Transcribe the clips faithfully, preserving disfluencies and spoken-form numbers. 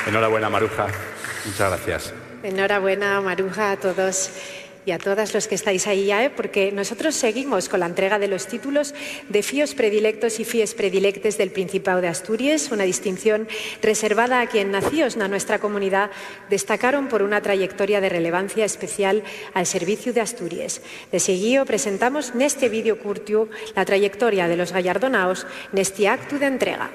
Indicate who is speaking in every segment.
Speaker 1: Enhorabuena, Maruja. Muchas gracias.
Speaker 2: Enhorabuena, Maruja, a todos y a todas los que estáis ahí ya, ¿eh? Porque nosotros seguimos con la entrega de los títulos de Fíos Predilectos y Fies Predilectes del Principado de Asturias, una distinción reservada a quien nacidos en nuestra comunidad destacaron por una trayectoria de relevancia especial al servicio de Asturias. De seguido presentamos neste vídeo curtiu la trayectoria de los gallardonaos neste acto de entrega.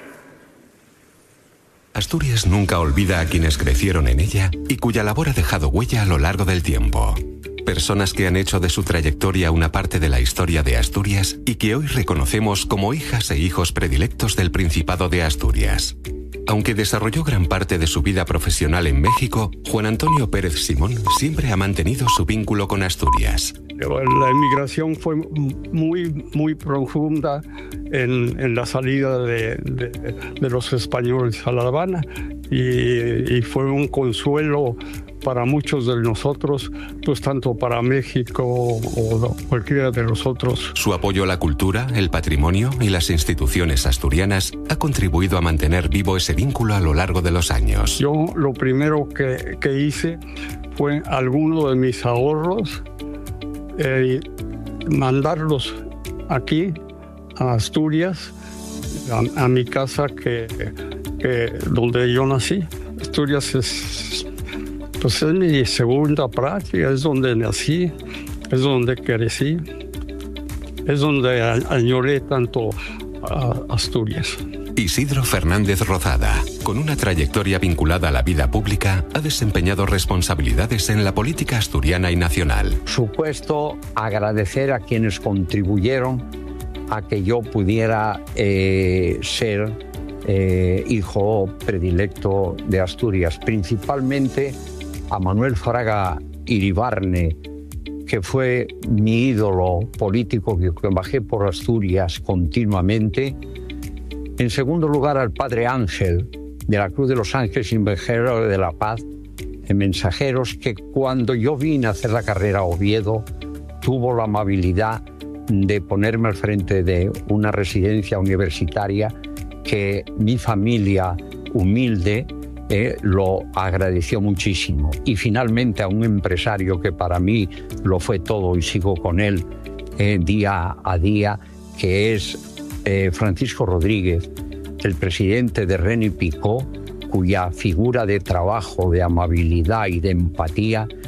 Speaker 3: Asturias nunca olvida a quienes crecieron en ella y cuya labor ha dejado huella a lo largo del tiempo. Personas que han hecho de su trayectoria una parte de la historia de Asturias y que hoy reconocemos como hijas e hijos predilectos del Principado de Asturias. Aunque desarrolló gran parte de su vida profesional en México, Juan Antonio Pérez Simón siempre ha mantenido su vínculo con Asturias.
Speaker 4: La emigración fue muy, muy profunda en, en la salida de, de, de los españoles a La Habana y, y fue un consuelo para muchos de nosotros, pues tanto para México o cualquiera de los otros.
Speaker 3: Su apoyo a la cultura, el patrimonio y las instituciones asturianas ha contribuido a mantener vivo ese vínculo a lo largo de los años.
Speaker 4: Yo lo primero que, que hice fue alguno de mis ahorros, eh, mandarlos aquí a Asturias, a, a mi casa que, que donde yo nací. Asturias es Pues es mi segunda patria, es donde nací, es donde crecí, es donde añoré tanto a Asturias.
Speaker 3: Isidro Fernández Rozada, con una trayectoria vinculada a la vida pública, ha desempeñado responsabilidades en la política asturiana y nacional.
Speaker 5: Supuesto agradecer a quienes contribuyeron a que yo pudiera eh, ser eh, hijo predilecto de Asturias, principalmente a Manuel Fraga Iribarne, que fue mi ídolo político, que bajé por Asturias continuamente. En segundo lugar, al Padre Ángel, de la Cruz de los Ángeles y Mensajero de la Paz, en Mensajeros, que cuando yo vine a hacer la carrera a Oviedo, tuvo la amabilidad de ponerme al frente de una residencia universitaria que mi familia humilde Eh, lo agradeció muchísimo. Y finalmente a un empresario que para mí lo fue todo y sigo con él eh, día a día, que es eh, Francisco Rodríguez, el presidente de René Picó, cuya figura de trabajo, de amabilidad y de empatía